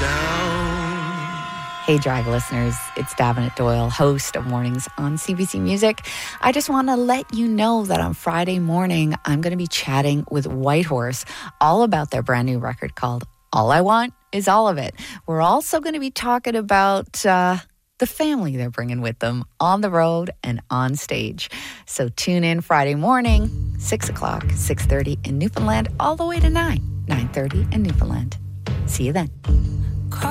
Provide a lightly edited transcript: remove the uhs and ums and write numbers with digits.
Hey, Drive listeners, it's Davenant Doyle, host of Mornings on CBC Music. I just want to let you know that on Friday morning, I'm going to be chatting with Whitehorse all about their brand new record called All I Want Is All of It. We're also going to be talking about the family they're bringing with them on the road and on stage. So tune in Friday morning, 6 o'clock, 6:30 in Newfoundland, all the way to 9:30 in Newfoundland. See you then.